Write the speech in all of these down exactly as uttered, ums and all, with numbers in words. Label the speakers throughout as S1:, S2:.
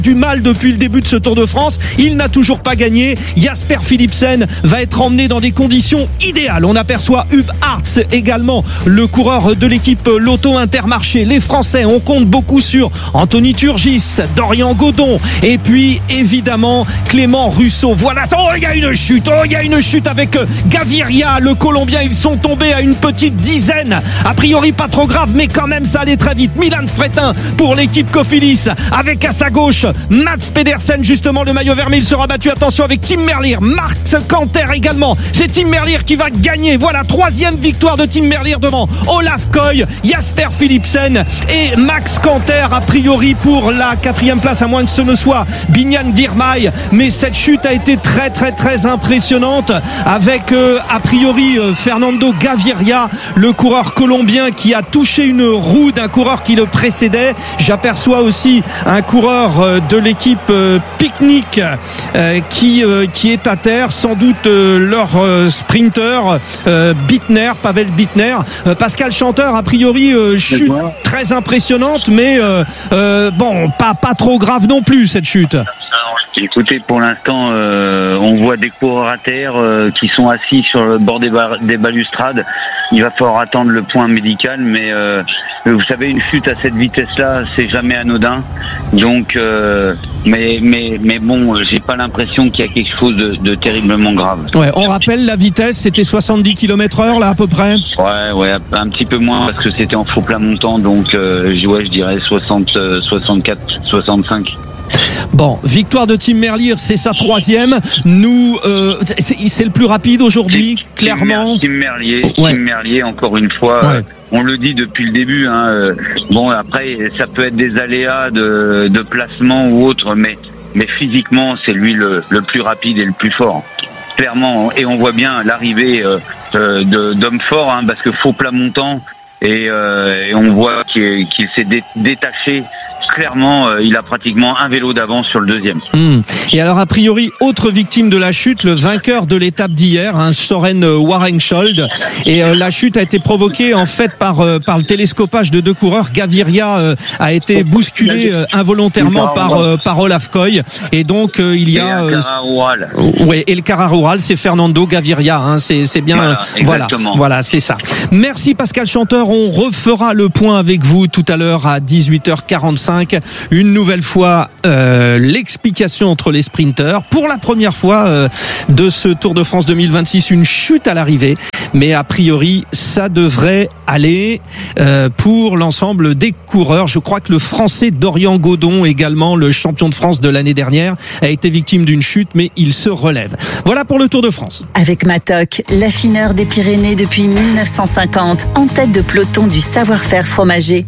S1: du mal depuis le début de ce Tour de France. Il n'a toujours pas gagné. Jasper Philipsen va être emmené dans des conditions idéales. On aperçoit Hub Hartz également, le coureur de l'équipe Lotto Intermarché. Les Français, on compte beaucoup sur Anthony Turgis, Dorian Godon et puis évidemment Clément Russo. Voilà, oh il y a une chute, oh il y a une chute avec Gaviria, le Colombien. Ils sont tombés à une petite dizaine. A priori pas trop grave, mais quand même ça allait très vite. Milan Fretin pour l'équipe Cofidis avec à sa gauche Mats Pedersen, justement le maillot vert, mais il sera battu, attention, avec Tim Merlier, Max Canter également. C'est Tim Merlier qui va gagner. Voilà, troisième victoire de Tim Merlier devant Olaf Koy, Jasper Philipsen et Max Canter, a priori pour la quatrième place, à moins que ce ne soit Bignan Girmay. Mais cette chute a été très très très impressionnante avec euh, a priori euh, Fernando Gaviria, le coureur colombien qui a touché une roue d'un coureur qui le précédait. J'aperçois aussi un coureur euh, de l'équipe euh, Picnic euh, qui euh, qui est à terre, sans doute euh, leur euh, sprinter euh, Bittner, Pavel Bittner. euh, Pascal Chanteur, a priori euh, chute très impressionnante, mais euh, euh, bon, pas pas trop grave non plus cette chute.
S2: Écoutez, pour l'instant, euh, on voit des coureurs à terre euh, qui sont assis sur le bord des, bar- des balustrades. Il va falloir attendre le point médical, mais euh, vous savez, une chute à cette vitesse-là, c'est jamais anodin. Donc, euh, mais mais mais bon, j'ai pas l'impression qu'il y a quelque chose de, de terriblement grave.
S1: Ouais, on rappelle la vitesse, c'était soixante-dix kilomètres heure là à peu près.
S2: Ouais, ouais, un petit peu moins parce que c'était en faux plat montant, donc euh, ouais, je dirais soixante, soixante-quatre, soixante-cinq.
S1: Bon, victoire de Tim Merlier, c'est sa troisième. Nous, euh, c'est, c'est le plus rapide aujourd'hui,
S2: Tim,
S1: clairement.
S2: Tim Merlier,
S1: ouais.
S2: Tim Merlier, encore une fois, ouais. euh, on le dit depuis le début. Hein, euh, bon, après, ça peut être des aléas de, de placement ou autre, mais mais physiquement, c'est lui le, le plus rapide et le plus fort. Clairement, et on voit bien l'arrivée euh, euh, de, d'hommes forts, hein, parce que faux plat montant, et, euh, et on voit qu'il, qu'il s'est dé, détaché. Clairement, euh, il a pratiquement un vélo d'avance sur le deuxième.
S1: Mmh. Et alors, a priori, autre victime de la chute, le vainqueur de l'étape d'hier, hein, Soren Warengschold. Et euh, la chute a été provoquée en fait par euh, par le télescopage de deux coureurs. Gaviria euh, a été bousculé euh, involontairement par euh, par Olaf Koy. Et donc euh, il y a
S2: euh,
S1: ouais, et le Cara Rural, c'est Fernando Gaviria. Hein, c'est c'est bien.
S2: Voilà,
S1: voilà, voilà, c'est ça. Merci Pascal Chanteur. On refera le point avec vous tout à l'heure à dix-huit heures quarante-cinq. Une nouvelle fois, euh, l'explication entre les sprinteurs. Pour la première fois euh, de ce Tour de France deux mille vingt-six, une chute à l'arrivée. Mais a priori, ça devrait aller euh, pour l'ensemble des coureurs. Je crois que le Français Dorian Godon, également le champion de France de l'année dernière, a été victime d'une chute, mais il se relève. Voilà pour le Tour de France.
S3: Avec Matok, l'affineur des Pyrénées depuis mille neuf cent cinquante, en tête de peloton du savoir-faire fromager.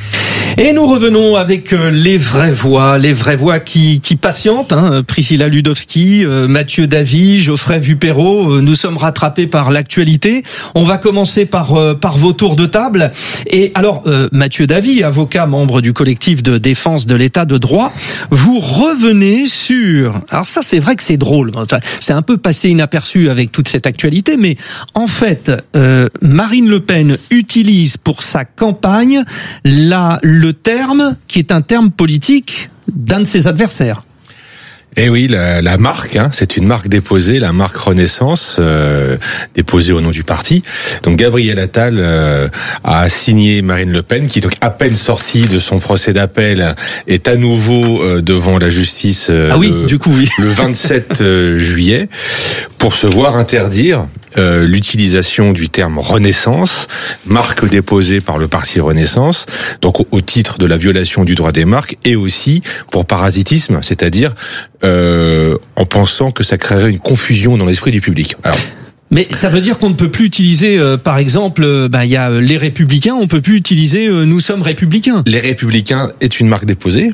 S1: Et nous revenons avec les vraies voix, les vraies voix qui, qui patientent, hein. Priscilla Ludowski, euh, Mathieu Davy, Geoffrey Vupero, euh, nous sommes rattrapés par l'actualité. On va commencer par, euh, par vos tours de table. Et alors, euh, Mathieu Davy, avocat, membre du collectif de défense de l'état de droit, vous revenez sur... Alors ça, c'est vrai que c'est drôle. C'est un peu passé inaperçu avec toute cette actualité, mais en fait, euh, Marine Le Pen utilise pour sa campagne la... le terme qui est un terme politique d'un de ses adversaires.
S4: Eh oui, la, la marque, hein, c'est une marque déposée, la marque Renaissance, euh, déposée au nom du parti. Donc Gabriel Attal euh, a signé Marine Le Pen, qui donc à peine sortie de son procès d'appel est à nouveau euh, devant la justice euh,
S1: ah oui,
S4: le,
S1: du coup, oui.
S4: le vingt-sept juillet pour se voir interdire Euh, l'utilisation du terme Renaissance, marque déposée par le parti Renaissance, donc au, au titre de la violation du droit des marques, et aussi pour parasitisme, c'est-à-dire euh, en pensant que ça créerait une confusion dans l'esprit du public. Alors,
S1: mais ça veut dire qu'on ne peut plus utiliser, euh, par exemple, euh, bah, il y a euh, les Républicains, on peut plus utiliser euh, nous sommes Républicains.
S4: Les Républicains est une marque déposée.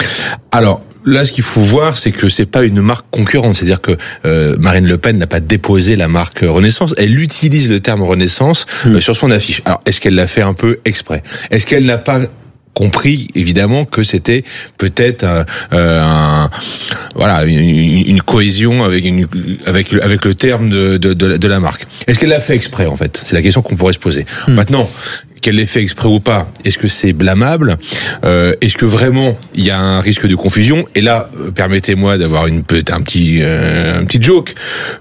S4: Alors, là, ce qu'il faut voir, c'est que c'est pas une marque concurrente. C'est-à-dire que euh, Marine Le Pen n'a pas déposé la marque Renaissance. Elle utilise le terme Renaissance euh, mmh. sur son affiche. Alors, est-ce qu'elle l'a fait un peu exprès ? Est-ce qu'elle n'a pas compris évidemment que c'était peut-être un, euh, un voilà une, une cohésion avec une, avec le, avec le terme de, de de de la marque. Est-ce qu'elle l'a fait exprès en fait ? C'est la question qu'on pourrait se poser. Mmh. Maintenant, qu'elle l'ait fait exprès ou pas, est-ce que c'est blâmable ? euh, Est-ce que vraiment il y a un risque de confusion ? Et là, euh, permettez-moi d'avoir une un petit euh, un petit joke.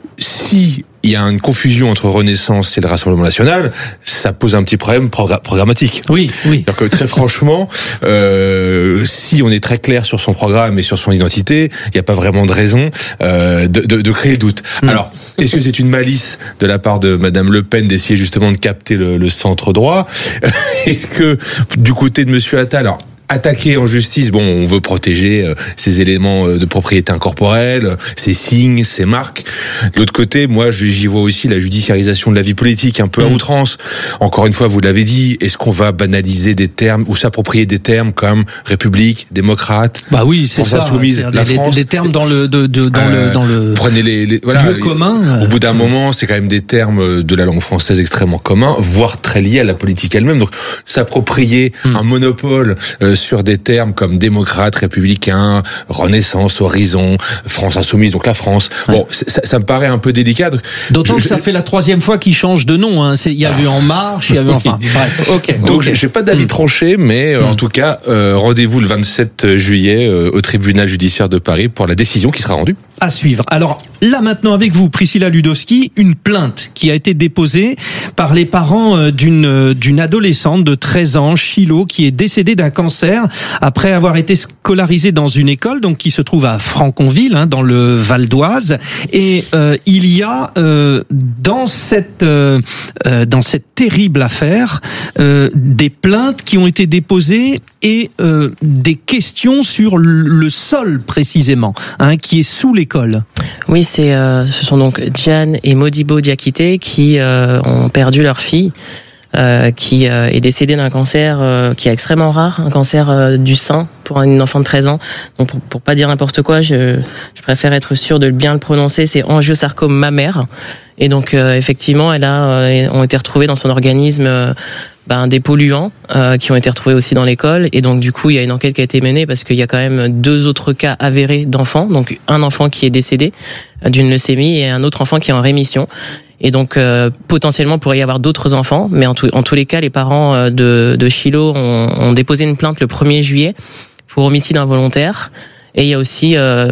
S4: Si il y a une confusion entre Renaissance et le Rassemblement National, ça pose un petit problème progr- programmatique.
S1: Oui, oui.
S4: C'est-à-dire que très franchement, euh, si on est très clair sur son programme et sur son identité, il n'y a pas vraiment de raison euh, de, de, de créer le doute. Mmh. Alors, est-ce que c'est une malice de la part de Madame Le Pen d'essayer justement de capter le, le centre droit ? Est-ce que du côté de Monsieur Attal, alors attaqué en justice, bon, on veut protéger euh, ces éléments de propriété incorporelle, ces signes, ces marques. De l'autre côté, moi, j'y vois aussi la judiciarisation de la vie politique, un peu à mmh. outrance. Encore une fois, vous l'avez dit, est-ce qu'on va banaliser des termes ou s'approprier des termes comme République, démocrate,
S1: bah oui, c'est ça,
S4: insoumise,
S1: c'est
S4: la
S1: les,
S4: France,
S1: les termes dans le de, de dans euh, le dans le
S4: prenez les, les voilà,
S1: lieu commun.
S4: Au bout d'un moment, c'est quand même des termes de la langue française extrêmement communs, voire très liés à la politique elle-même. Donc, s'approprier mmh. un monopole euh, sur des termes comme démocrate, républicain, Renaissance, Horizon, France Insoumise, donc la France. Ouais. Bon, ça, ça me paraît un peu délicat.
S1: D'autant
S4: je,
S1: que ça
S4: je...
S1: fait la troisième fois qu'il change de nom. Hein. Il y a eu En Marche, il y a eu enfin. Bref. Ok.
S4: Donc
S1: okay.
S4: j'ai pas d'avis tranché, mais euh, mmh. en tout cas, euh, rendez-vous le vingt-sept juillet euh, au tribunal judiciaire de Paris pour la décision qui sera rendue.
S1: À suivre. Alors là maintenant avec vous, Priscilla Ludowski, une plainte qui a été déposée par les parents d'une d'une adolescente de treize ans, Chilo, qui est décédée d'un cancer après avoir été scolarisée dans une école donc qui se trouve à Franconville, hein, dans le Val d'Oise. Et euh, il y a euh, dans cette euh, dans cette terrible affaire euh, des plaintes qui ont été déposées et euh, des questions sur le sol précisément, hein, qui est sous l'école.
S5: Oui, c'est euh, ce sont donc Diane et Modibo Diakité qui euh, ont perdu leur fille, euh, qui euh, est décédée d'un cancer euh, qui est extrêmement rare, un cancer euh, du sein pour une enfant de treize ans. Donc pour, pour pas dire n'importe quoi, je, je préfère être sûr de bien le prononcer. C'est angiosarcome mammaire. Et donc euh, effectivement, elle a euh, ont été retrouvées dans son organisme. Euh, Ben, des polluants euh, qui ont été retrouvés aussi dans l'école, et donc du coup il y a une enquête qui a été menée parce qu'il y a quand même deux autres cas avérés d'enfants, donc un enfant qui est décédé d'une leucémie et un autre enfant qui est en rémission. Et donc euh, potentiellement pourrait y avoir d'autres enfants, mais en, tout, en tous les cas les parents euh, de, de Chilo ont, ont déposé une plainte le premier juillet pour homicide involontaire, et il y a aussi euh,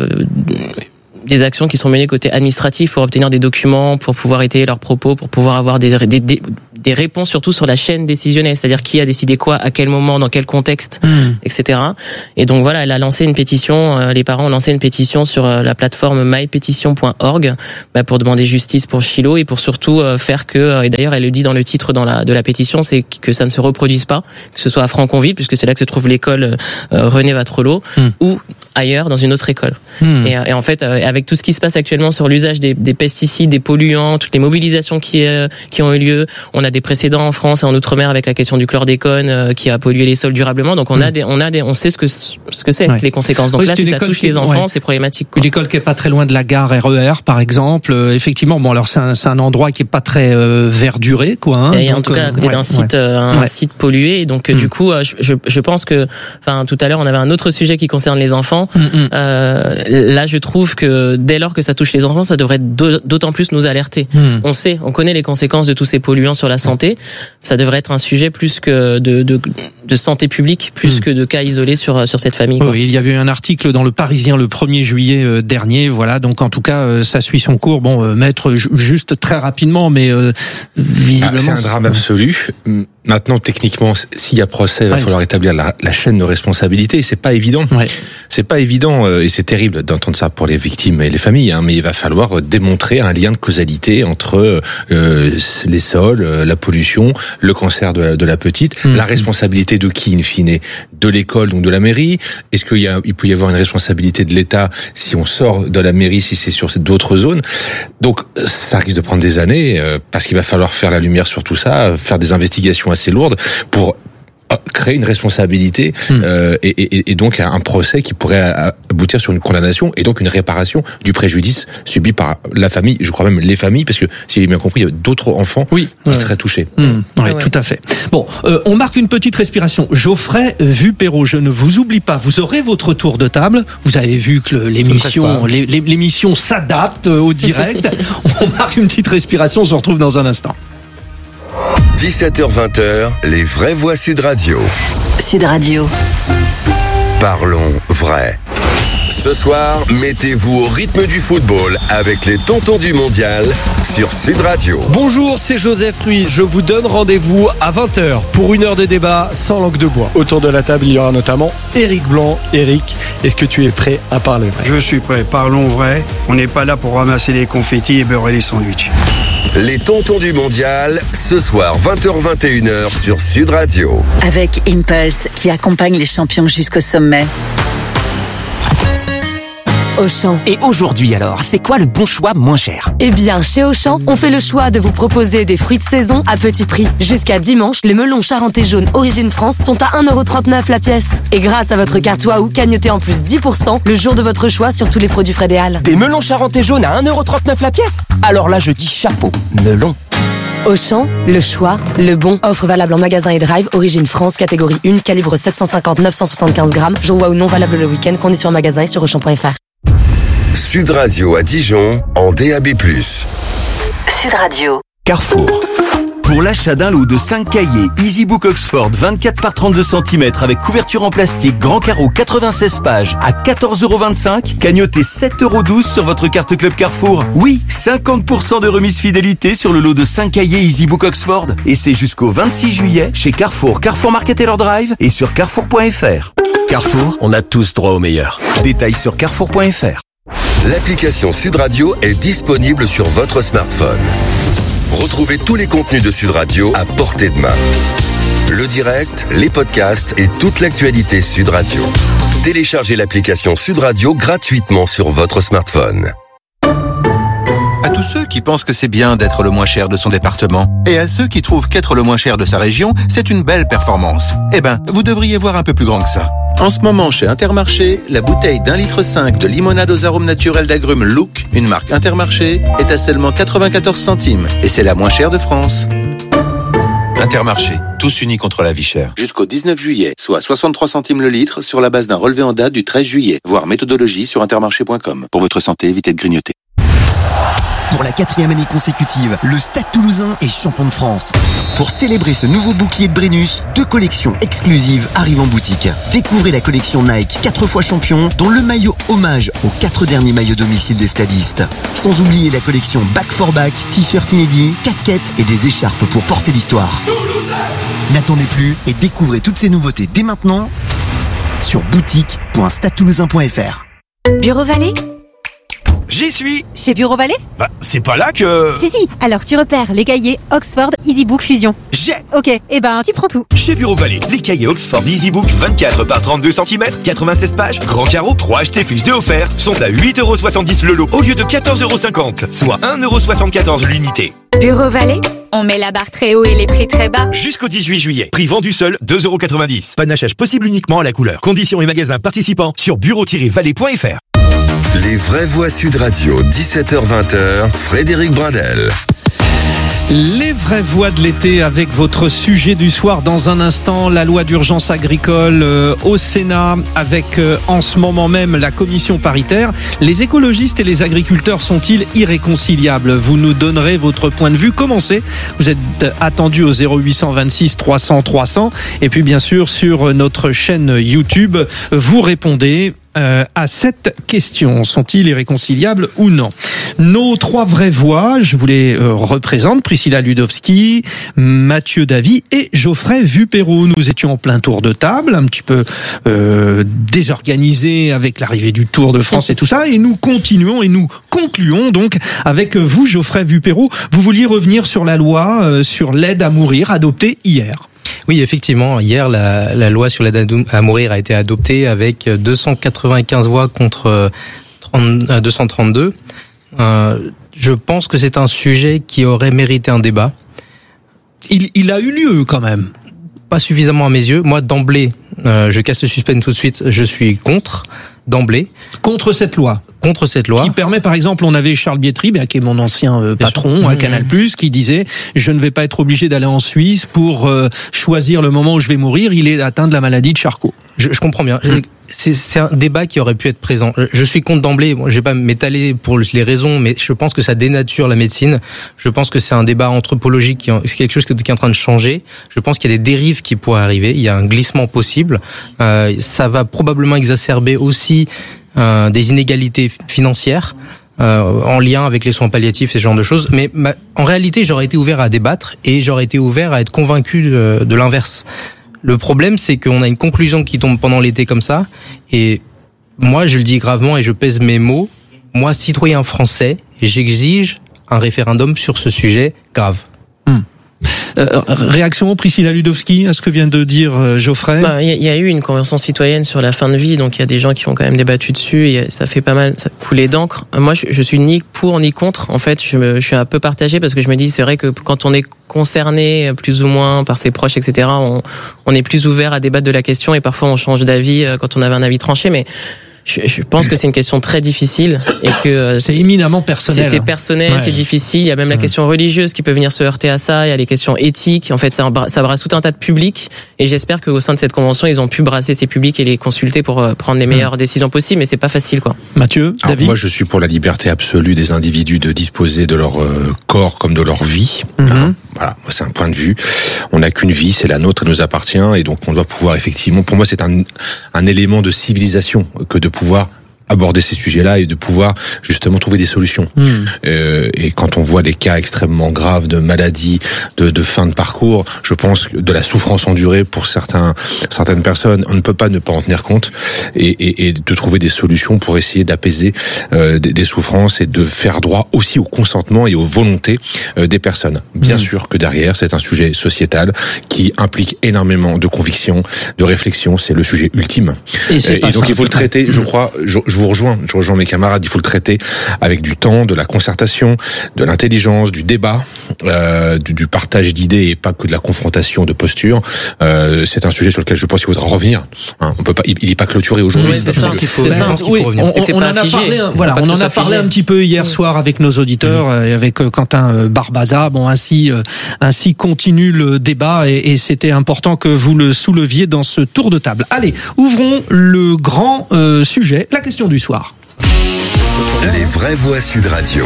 S5: des actions qui sont menées côté administratif pour obtenir des documents, pour pouvoir étayer leurs propos, pour pouvoir avoir des, des, des des réponses surtout sur la chaîne décisionnelle, c'est-à-dire qui a décidé quoi, à quel moment, dans quel contexte, mmh. et cetera. Et donc voilà, elle a lancé une pétition, euh, les parents ont lancé une pétition sur euh, la plateforme my petition point org bah, pour demander justice pour Chilo et pour surtout euh, faire que, euh, et d'ailleurs elle le dit dans le titre dans la, de la pétition, c'est que ça ne se reproduise pas, que ce soit à Franconville, puisque c'est là que se trouve l'école euh, René Vatrelot, mmh. ou ailleurs dans une autre école. Mmh. Et, et en fait, euh, avec tout ce qui se passe actuellement sur l'usage des, des pesticides, des polluants, toutes les mobilisations qui, euh, qui ont eu lieu, on a des précédents en France et en Outre-mer avec la question du chlordécone euh, qui a pollué les sols durablement. Donc on mmh. a des, on a des, on sait ce que ce que c'est ouais. les conséquences. Donc oui, là, si ça touche qui, les enfants, ouais. c'est problématique. Quoi.
S1: Une école qui est pas très loin de la gare R E R, par exemple. Euh, effectivement, bon alors c'est un, c'est un endroit qui est pas très euh, verduré, quoi. Hein,
S5: et donc, en tout cas à côté euh, d'un ouais, site, ouais. Euh, un ouais. site pollué. Et donc mmh. du coup, euh, je, je pense que, enfin tout à l'heure, on avait un autre sujet qui concerne les enfants. Mmh. Euh, là, je trouve que dès lors que ça touche les enfants, ça devrait d'autant plus nous alerter. Mmh. On sait, on connaît les conséquences de tous ces polluants sur la santé. Ça devrait être un sujet plus que de, de, de santé publique, plus mmh. que de cas isolés sur, sur cette famille.
S1: Oui, il y avait eu un article dans le Parisien le premier juillet dernier, voilà, donc en tout cas, ça suit son cours. Bon, euh, maître, juste très rapidement, mais euh, visiblement...
S4: Ah, c'est un drame absolu. Maintenant, techniquement, s'il y a procès, il va ouais, falloir établir la, la chaîne de responsabilité. C'est pas évident. Ouais. C'est pas évident, euh, et c'est terrible d'entendre ça pour les victimes et les familles. Hein, mais il va falloir démontrer un lien de causalité entre euh, les sols, euh, la pollution, le cancer de la, de la petite, mmh. la responsabilité de qui, in fine, de l'école, donc de la mairie. Est-ce qu'il y a, il peut y avoir une responsabilité de l'État si on sort de la mairie, si c'est sur d'autres zones. Donc, ça risque de prendre des années euh, parce qu'il va falloir faire la lumière sur tout ça, faire des investigations assez lourde pour créer une responsabilité mmh. euh, et, et, et donc un procès qui pourrait aboutir sur une condamnation et donc une réparation du préjudice subi par la famille, je crois même les familles, parce que si j'ai bien compris, il y a d'autres enfants oui, qui ouais. seraient touchés.
S1: Mmh. Oui, ouais. tout à fait. Bon, euh, on marque une petite respiration. Geoffrey Vupero, je ne vous oublie pas, vous aurez votre tour de table. Vous avez vu que l'émission, l'émission s'adapte au direct. On marque une petite respiration, on se retrouve dans un instant.
S6: dix-sept heures vingt, les vraies voix Sud Radio.
S3: Sud Radio.
S6: Parlons vrai. Ce soir, mettez-vous au rythme du football avec les tontons du mondial sur Sud Radio.
S7: Bonjour, c'est Joseph Ruiz. Je vous donne rendez-vous à vingt heures pour une heure de débat sans langue de bois. Autour de la table, il y aura notamment Éric Blanc. Éric, est-ce que tu es prêt à parler vrai ?
S8: Je suis prêt, parlons vrai. On n'est pas là pour ramasser les confettis et beurrer les sandwichs.
S6: Les tontons du mondial, ce soir vingt heures vingt et une sur Sud Radio.
S3: Avec Impulse, qui accompagne les champions jusqu'au sommet.
S9: Auchan.
S10: Et aujourd'hui alors, c'est quoi le bon choix moins cher ?
S9: Eh bien, chez Auchan, on fait le choix de vous proposer des fruits de saison à petit prix. Jusqu'à dimanche, les melons charentais jaunes Origine France sont à un euro trente-neuf la pièce. Et grâce à votre carte Waouh, cagnotez en plus dix pour cent le jour de votre choix sur tous les produits Frédéal.
S10: Des melons charentais jaunes à un euro trente-neuf la pièce ? Alors là, je dis chapeau, melon.
S9: Auchan, le choix, le bon. Offre valable en magasin et drive, Origine France, catégorie un, calibre sept cent cinquante neuf cent soixante-quinze grammes. Jour Waouh non valable le week-end, conditions en magasin et sur auchan point f r.
S6: Sud Radio à Dijon, en D A B plus.
S3: Sud Radio.
S11: Carrefour. Pour l'achat d'un lot de cinq cahiers EasyBook Oxford vingt-quatre par trente-deux centimètres avec couverture en plastique, grand carreau quatre-vingt-seize pages à quatorze euros vingt-cinq, cagnotez sept euros douze sur votre carte Club Carrefour. Oui, cinquante pour cent de remise fidélité sur le lot de cinq cahiers EasyBook Oxford. Et c'est jusqu'au vingt-six juillet chez Carrefour, Carrefour Market et leur drive et sur carrefour point f r. Carrefour, on a tous droit au meilleur. Détails sur carrefour point f r.
S6: L'application Sud Radio est disponible sur votre smartphone. Retrouvez tous les contenus de Sud Radio à portée de main. Le direct, les podcasts et toute l'actualité Sud Radio. Téléchargez l'application Sud Radio gratuitement sur votre smartphone.
S12: À tous ceux qui pensent que c'est bien d'être le moins cher de son département, et à ceux qui trouvent qu'être le moins cher de sa région, c'est une belle performance, eh ben, vous devriez voir un peu plus grand que ça. En ce moment, chez Intermarché, la bouteille d'un litre cinq de limonade aux arômes naturels d'agrumes Look, une marque Intermarché, est à seulement quatre-vingt-quatorze centimes. Et c'est la moins chère de France. Intermarché, tous unis contre la vie chère. Jusqu'au dix-neuf juillet, soit soixante-trois centimes le litre sur la base d'un relevé en date du treize juillet. Voir méthodologie sur intermarché point com. Pour votre santé, évitez de grignoter.
S13: Pour la quatrième année consécutive, le Stade Toulousain est champion de France. Pour célébrer ce nouveau bouclier de Brennus, deux collections exclusives arrivent en boutique. Découvrez la collection Nike quatre fois champion, dont le maillot hommage aux quatre derniers maillots domicile des stadistes. Sans oublier la collection Back for Back, t-shirt inédits, casquettes et des écharpes pour porter l'histoire. N'attendez plus et découvrez toutes ces nouveautés dès maintenant sur boutique point stade toulousain point f r.
S14: Bureau Vallée ?
S15: J'y suis.
S14: Chez Bureau Vallée ?
S15: Bah, c'est pas là que...
S14: Si, si. Alors, tu repères les cahiers Oxford EasyBook Fusion.
S15: J'ai.
S14: Ok, eh ben, tu prends tout.
S15: Chez Bureau Vallée, les cahiers Oxford EasyBook vingt-quatre par trente-deux centimètres, quatre-vingt-seize pages, grand carreau, trois achetés plus deux offerts, sont à huit euros soixante-dix le lot au lieu de quatorze euros cinquante, soit un euro soixante-quatorze l'unité.
S14: Bureau Vallée ? On met la barre très haut et les prix très bas.
S15: Jusqu'au dix-huit juillet. Prix vendu seul, deux euros quatre-vingt-dix. Panachage possible uniquement à la couleur. Conditions et magasins participants sur bureau tiret vallée point f r.
S6: Les vraies voix Sud Radio, dix-sept heures vingt, Frédéric Brindel.
S1: Les vraies voix de l'été avec votre sujet du soir dans un instant, la loi d'urgence agricole euh, au Sénat avec euh, en ce moment même la commission paritaire. Les écologistes et les agriculteurs sont-ils irréconciliables ? Vous nous donnerez votre point de vue. Commencez. Vous êtes attendu au zéro huit cent vingt-six trois cents trois cents et puis bien sûr sur notre chaîne YouTube, vous répondez Euh, à cette question. Sont-ils irréconciliables ou non ? Nos trois vraies voix, je vous les euh, représente, Priscilla Ludowski, Mathieu Davy et Geoffrey Vupéro. Nous étions en plein tour de table, un petit peu euh, désorganisés avec l'arrivée du Tour de France et tout ça, et nous continuons et nous concluons donc avec vous, Geoffrey Vupéro. Vous vouliez revenir sur la loi euh, sur l'aide à mourir adoptée hier.
S16: Oui, effectivement, hier, la, la loi sur l'aide à mourir a été adoptée avec deux cent quatre-vingt-quinze voix contre trente, deux cent trente-deux. Euh, je pense que c'est un sujet qui aurait mérité un débat.
S1: Il, il a eu lieu quand même.
S16: Pas suffisamment à mes yeux. Moi, d'emblée, euh, je casse le suspense tout de suite, je suis contre, d'emblée.
S1: Contre cette loi ?
S16: contre cette loi.
S1: Qui permet, par exemple, on avait Charles Bietri, ben, qui est mon ancien euh, patron à mmh. Canal+, qui disait « Je ne vais pas être obligé d'aller en Suisse pour euh, choisir le moment où je vais mourir, il est atteint de la maladie de Charcot. »
S16: Je, je comprends bien. Mmh. C'est, c'est un débat qui aurait pu être présent. Je suis contre d'emblée, bon, je vais pas m'étaler pour les raisons, mais je pense que ça dénature la médecine. Je pense que c'est un débat anthropologique, qui c'est quelque chose qui est en train de changer. Je pense qu'il y a des dérives qui pourraient arriver. Il y a un glissement possible. Euh, ça va probablement exacerber aussi euh, des inégalités financières. Euh, en lien avec les soins palliatifs, ce genre de choses. Mais ma, en réalité, j'aurais été ouvert à débattre et j'aurais été ouvert à être convaincu de, de l'inverse. Le problème, c'est qu'on a une conclusion qui tombe pendant l'été comme ça, et moi, je le dis gravement et je pèse mes mots. Moi, citoyen français, j'exige un référendum sur ce sujet grave.
S1: Hum. Euh, réaction Priscilla Ludowski à ce que vient de dire euh, Geoffrey.
S5: Bah, il y a eu une convention citoyenne sur la fin de vie, donc il y a des gens qui ont quand même débattu dessus et ça fait pas mal, ça coulait d'encre. Moi, je, je suis ni pour ni contre. En fait, je, me, je suis un peu partagée parce que je me dis, c'est vrai que quand on est concerné plus ou moins par ses proches, et cetera, on, on est plus ouvert à débattre de la question et parfois on change d'avis quand on avait un avis tranché, mais Je, je pense que c'est une question très difficile et que
S1: c'est, c'est éminemment personnel.
S5: C'est, c'est personnel, ouais. C'est difficile. Il y a même la question religieuse qui peut venir se heurter à ça. Il y a les questions éthiques. En fait, ça, ça brasse tout un tas de publics. Et j'espère qu'au sein de cette convention, ils ont pu brasser ces publics et les consulter pour prendre les meilleures mmh. décisions possibles. Mais c'est pas facile, quoi.
S1: Mathieu,
S4: Alors,
S1: David.
S4: Moi, je suis pour la liberté absolue des individus de disposer de leur euh, corps comme de leur vie.
S1: Mmh.
S4: Hein, voilà, moi, c'est un point de vue. On n'a qu'une vie, c'est la nôtre, elle nous appartient, et donc on doit pouvoir effectivement. Pour moi, c'est un un élément de civilisation que de pouvoir aborder ces sujets-là et de pouvoir justement trouver des solutions. Mmh. Euh, et quand on voit des cas extrêmement graves de maladies, de, de fin de parcours, je pense que de la souffrance endurée pour certains, certaines personnes, on ne peut pas ne pas en tenir compte et, et, et de trouver des solutions pour essayer d'apaiser euh, des, des souffrances et de faire droit aussi au consentement et aux volontés euh, des personnes. Bien mmh. sûr que derrière, c'est un sujet sociétal qui implique énormément de conviction, de réflexion. C'est le sujet ultime. Et, c'est et donc il faut le traiter, je crois, je, je vous rejoins, je rejoins mes camarades, il faut le traiter avec du temps, de la concertation, de l'intelligence, du débat, euh, du, du partage d'idées et pas que de la confrontation de postures. Euh, c'est un sujet sur lequel je pense qu'il faudra revenir. Hein, on peut pas, il n'est pas clôturé aujourd'hui.
S1: Oui, c'est, c'est ça qu'il faut, c'est ça. Qu'il faut oui, revenir. On, on, on en a parlé, voilà, on en a parlé un petit peu hier soir avec nos auditeurs, mmh. et avec Quentin Barbaza. Bon, ainsi, ainsi continue le débat et, et c'était important que vous le souleviez dans ce tour de table. Allez, ouvrons le grand euh, sujet, la question du soir.
S6: Les vraies voix Sud Radio.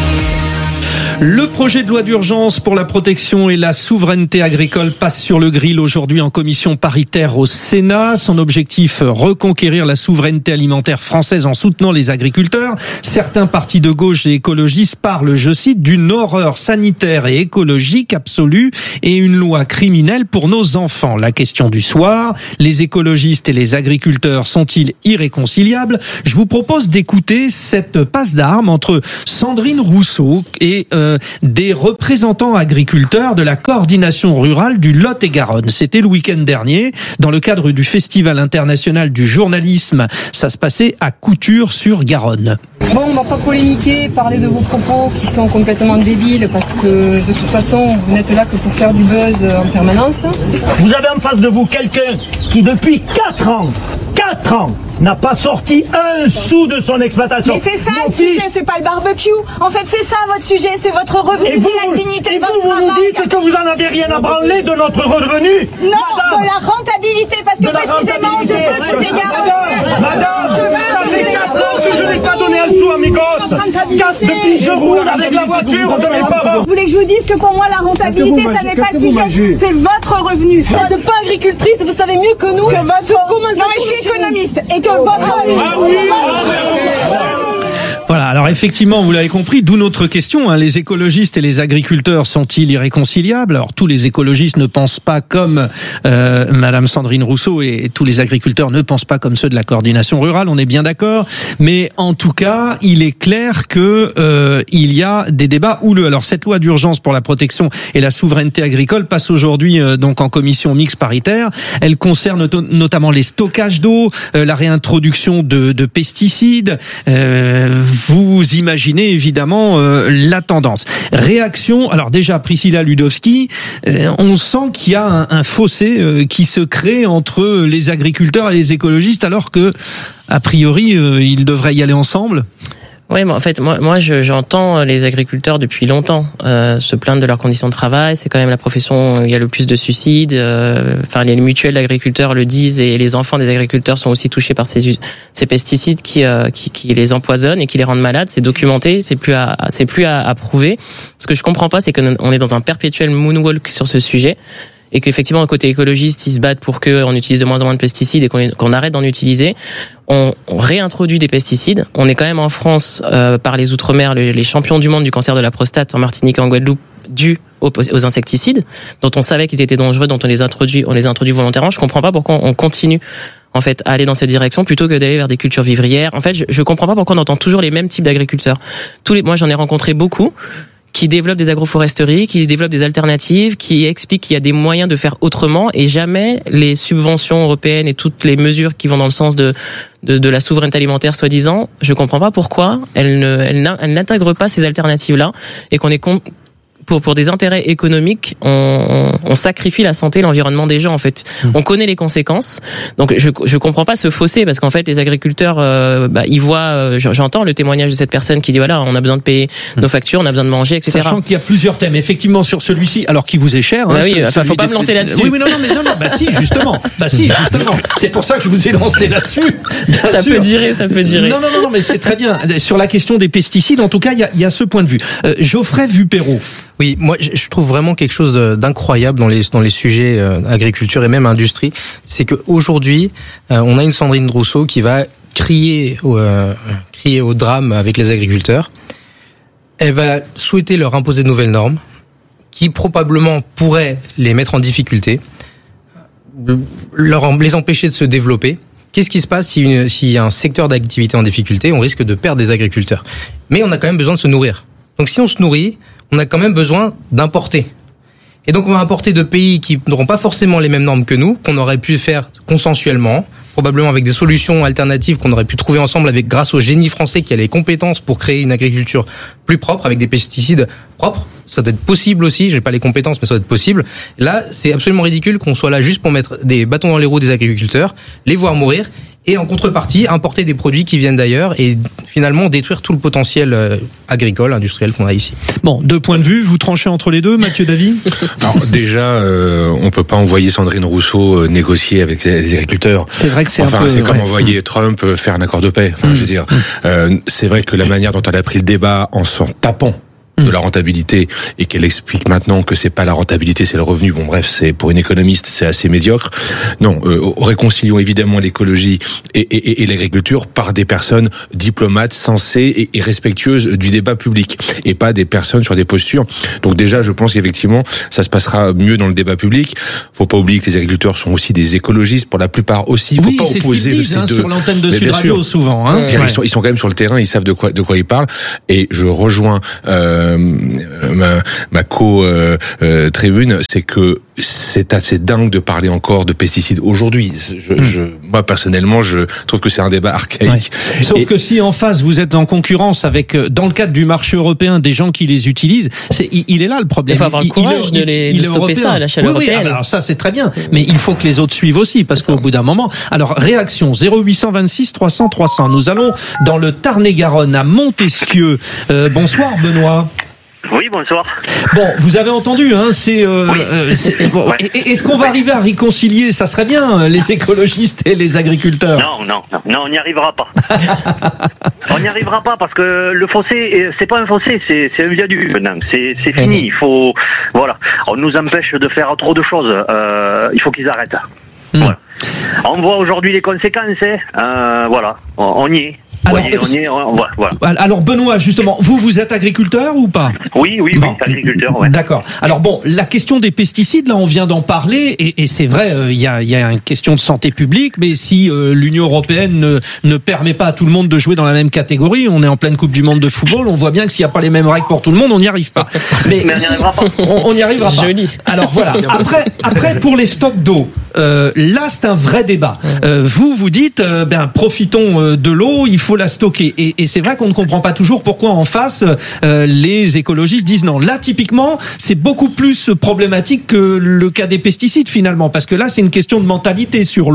S1: Le projet de loi d'urgence pour la protection et la souveraineté agricole passe sur le grill aujourd'hui en commission paritaire au Sénat. Son objectif, reconquérir la souveraineté alimentaire française en soutenant les agriculteurs. Certains partis de gauche et écologistes parlent, je cite, d'une horreur sanitaire et écologique absolue et une loi criminelle pour nos enfants. La question du soir, les écologistes et les agriculteurs sont-ils irréconciliables ? Je vous propose d'écouter cette passe d'armes entre Sandrine Rousseau et euh, des représentants agriculteurs de la coordination rurale du Lot-et-Garonne. C'était le week-end dernier, dans le cadre du Festival international du journalisme. Ça se passait à Couture-sur-Garonne.
S17: Bon, on va pas polémiquer, parler de vos propos qui sont complètement débiles, parce que de toute façon, vous n'êtes là que pour faire du buzz en permanence.
S18: Vous avez en face de vous quelqu'un qui, depuis quatre ans, quatre ans, n'a pas sorti un sou de son exploitation.
S19: Mais c'est ça
S18: Mon
S19: le
S18: fils...
S19: sujet, c'est pas le barbecue. En fait, c'est ça votre sujet, c'est votre revenu,
S18: et vous,
S19: c'est la dignité
S18: et
S19: de votre
S18: vous,
S19: travail.
S18: vous nous dites que vous en avez rien à branler de notre revenu.
S19: Non,
S18: madame,
S19: de la rentabilité, parce que précisément, je veux que vous ayez un revenu.
S18: Madame, ça fait quatre ans que je n'ai pas donné un sou à mes gosses. Quatre depuis que je roule avec la voiture de mes parents.
S19: Vous voulez que je vous dise que pour moi, la rentabilité, ça n'est pas le sujet, c'est votre revenu.
S17: Vous n'êtes pas agricultrice, vous savez mieux que nous.
S19: Que votre... Non, mais je suis économiste, et que votre...
S18: Ah oui, ah oui.
S1: Voilà, alors effectivement, vous l'avez compris, d'où notre question, hein, les écologistes et les agriculteurs sont-ils irréconciliables ? Alors tous les écologistes ne pensent pas comme euh, Madame Sandrine Rousseau et, et tous les agriculteurs ne pensent pas comme ceux de la coordination rurale, on est bien d'accord, mais en tout cas, il est clair que euh, il y a des débats houleux. Alors cette loi d'urgence pour la protection et la souveraineté agricole passe aujourd'hui euh, donc en commission mixte paritaire. Elle concerne to- notamment les stockages d'eau, euh, la réintroduction de, de pesticides. Euh, Vous imaginez évidemment euh, la tendance. Réaction, alors déjà Priscilla Ludowski, euh, on sent qu'il y a un, un fossé euh, qui se crée entre les agriculteurs et les écologistes alors que, a priori, euh, ils devraient y aller ensemble.
S5: Oui, mais en fait, moi, moi, je, j'entends les agriculteurs depuis longtemps euh, se plaindre de leurs conditions de travail. C'est quand même la profession où il y a le plus de suicides. Euh, enfin, les mutuelles d'agriculteurs le disent, et les enfants des agriculteurs sont aussi touchés par ces, ces pesticides qui, euh, qui, qui les empoisonnent et qui les rendent malades. C'est documenté, c'est plus à, c'est plus à, à prouver. Ce que je comprends pas, c'est qu'on est dans un perpétuel moonwalk sur ce sujet. Et qu'effectivement, côté écologiste, ils se battent pour qu'on utilise de moins en moins de pesticides et qu'on, qu'on arrête d'en utiliser. On, on réintroduit des pesticides. On est quand même en France, euh, par les Outre-mer, les, les champions du monde du cancer de la prostate en Martinique et en Guadeloupe, dû aux, aux insecticides, dont on savait qu'ils étaient dangereux, dont on les introduit, on les introduit volontairement. Je comprends pas pourquoi on continue, en fait, à aller dans cette direction plutôt que d'aller vers des cultures vivrières. En fait, je, je comprends pas pourquoi on entend toujours les mêmes types d'agriculteurs. Tous les, moi, j'en ai rencontré beaucoup qui développent des agroforesteries, qui développent des alternatives, qui expliquent qu'il y a des moyens de faire autrement, et jamais les subventions européennes et toutes les mesures qui vont dans le sens de de, de la souveraineté alimentaire soi-disant, je comprends pas pourquoi elles ne elles, elles n'intègrent pas ces alternatives-là, et qu'on est con, pour pour des intérêts économiques, on, on, on sacrifie la santé, l'environnement des gens, en fait. Mmh. On connaît les conséquences. Donc je je comprends pas ce fossé, parce qu'en fait les agriculteurs euh, bah ils voient, euh, j'entends le témoignage de cette personne qui dit voilà, on a besoin de payer mmh. nos factures, on a besoin de manger, et cetera.
S1: Sachant qu'il y a plusieurs thèmes effectivement sur celui-ci, alors qui vous est cher.
S5: Bah
S1: hein,
S5: oui, enfin, faut pas des... me lancer là-dessus.
S1: Oui, oui, non, non, mais non, non, bah si, justement, bah si, justement. C'est pour ça que je vous ai lancé là-dessus. Bien
S5: ça
S1: sûr.
S5: peut durer, ça peut durer.
S1: Non, non, non, non, mais c'est très bien. Sur la question des pesticides, en tout cas, il y a, il y a ce point de vue. Euh, Geoffrey Vupero.
S16: Oui, moi je trouve vraiment quelque chose d'incroyable dans les dans les sujets euh, agriculture et même industrie, c'est que aujourd'hui euh, on a une Sandrine Rousseau qui va crier au, euh, crier au drame avec les agriculteurs. Elle va souhaiter leur imposer de nouvelles normes qui probablement pourraient les mettre en difficulté, leur les empêcher de se développer. Qu'est-ce qui se passe si une, s'il y a un secteur d'activité en difficulté? On risque de perdre des agriculteurs. Mais on a quand même besoin de se nourrir. Donc si on se nourrit, on a quand même besoin d'importer. Et donc on va importer de pays qui n'auront pas forcément les mêmes normes que nous, qu'on aurait pu faire consensuellement, probablement avec des solutions alternatives qu'on aurait pu trouver ensemble avec grâce au génie français qui a les compétences pour créer une agriculture plus propre avec des pesticides propres. Ça doit être possible aussi, j'ai pas les compétences mais ça doit être possible. Là, c'est absolument ridicule qu'on soit là juste pour mettre des bâtons dans les roues des agriculteurs, les voir mourir, et en contrepartie importer des produits qui viennent d'ailleurs et finalement détruire tout le potentiel euh, agricole, industriel qu'on a ici.
S1: Bon, deux points de vue, vous tranchez entre les deux, Mathieu Davy?
S4: Alors déjà, euh, on peut pas envoyer Sandrine Rousseau euh, négocier avec les agriculteurs.
S1: C'est vrai que c'est
S4: enfin,
S1: un peu...
S4: c'est comme
S1: ouais.
S4: envoyer Trump faire un accord de paix. Enfin, mmh. je veux dire, euh, c'est vrai que la manière dont elle a pris le débat en s'en tapant de la rentabilité et qu'elle explique maintenant que c'est pas la rentabilité, c'est le revenu. Bon bref, c'est pour une économiste, c'est assez médiocre. Non, euh, réconcilions évidemment l'écologie et, et, et l'agriculture par des personnes diplomates, sensées et, et respectueuses du débat public et pas des personnes sur des postures. Donc déjà, je pense qu'effectivement, ça se passera mieux dans le débat public. Faut pas oublier que les agriculteurs sont aussi des écologistes pour la plupart aussi. Faut
S1: oui,
S4: pas
S1: c'est
S4: opposer
S1: ce qu'ils disent,
S4: ces
S1: hein,
S4: deux.
S1: sur l'antenne de
S4: Mais
S1: Sud Radio souvent. Hein.
S4: Ouais. Ils sont, ils sont quand même sur le terrain, ils savent de quoi de quoi ils parlent. Et je rejoins. Euh, ma, ma co-tribune, euh, euh, c'est que c'est assez dingue de parler encore de pesticides aujourd'hui. Je, mmh. je, moi, personnellement, je trouve que c'est un débat archaïque.
S1: Ouais. Sauf
S4: Et...
S1: que si en face, vous êtes en concurrence avec, dans le cadre du marché européen, des gens qui les utilisent, c'est, il, il est là le problème.
S5: Il faut avoir le courage il, de, les, il, de stopper européen. Ça à l'échelle
S1: oui,
S5: européenne.
S1: Oui, alors ça, c'est très bien. Mais il faut que les autres suivent aussi, parce qu'au bout d'un moment... Alors, réaction, zéro huit cent vingt-six trois cents trois cents. Nous allons dans le Tarn-et-Garonne, à Montesquieu. Euh, bonsoir, Benoît.
S20: Oui, bonsoir.
S1: Bon, vous avez entendu, hein, c'est, euh, oui. euh, c'est bon, ouais. Est-ce qu'on va arriver à réconcilier, ça serait bien, les écologistes et les agriculteurs?
S20: Non, non, non, non, on n'y arrivera pas. On n'y arrivera pas parce que le fossé, c'est pas un fossé, c'est, c'est un viaduc. C'est, c'est fini. Il faut, voilà, on nous empêche de faire trop de choses. Euh, il faut qu'ils arrêtent. Mmh. Voilà. On voit aujourd'hui les conséquences. Hein. Euh, voilà, on, on y est.
S1: Alors,
S20: oui, on y est, on, voilà, voilà.
S1: alors Benoît, justement, vous, vous êtes agriculteur ou pas?
S20: Oui, oui, bon. oui, agriculteur, ouais.
S1: D'accord. Alors bon, la question des pesticides, là, on vient d'en parler, et, et c'est vrai, il euh, y, a, y a une question de santé publique, mais si euh, l'Union européenne ne, ne permet pas à tout le monde de jouer dans la même catégorie, on est en pleine Coupe du Monde de football, on voit bien que s'il n'y a pas les mêmes règles pour tout le monde, on n'y arrive pas.
S20: Mais, mais on n'y arrivera pas.
S1: On n'y arrivera pas.
S5: Joli.
S1: Alors voilà. Après, après pour les stocks d'eau, euh, là, c'est un vrai débat. Euh, vous, vous dites, euh, ben, profitons euh, de l'eau, il faut la stocker. Et, et c'est vrai qu'on ne comprend pas toujours pourquoi en face euh, les écologistes disent non. Là, typiquement, c'est beaucoup plus problématique que le cas des pesticides finalement, parce que là, c'est une question de mentalité sur l'eau.